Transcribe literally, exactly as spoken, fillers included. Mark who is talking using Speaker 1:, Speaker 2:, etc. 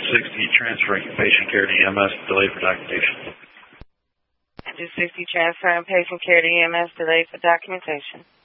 Speaker 1: sixty, transferring patient care to E M S, delayed for documentation.
Speaker 2: two sixty, transferring patient care to E M S, delayed for documentation.